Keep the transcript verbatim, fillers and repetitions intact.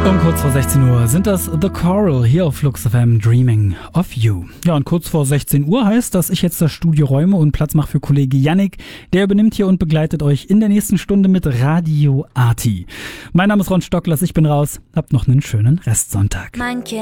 Um kurz vor sechzehn Uhr sind das The Coral hier auf Flux F M, Dreaming of You. Ja, und kurz vor sechzehn Uhr heißt, dass ich jetzt das Studio räume und Platz mache für Kollege Yannick. Der übernimmt hier und begleitet euch in der nächsten Stunde mit Radio Arti. Mein Name ist Ron Stocklers, ich bin raus. Habt noch einen schönen Restsonntag. Manche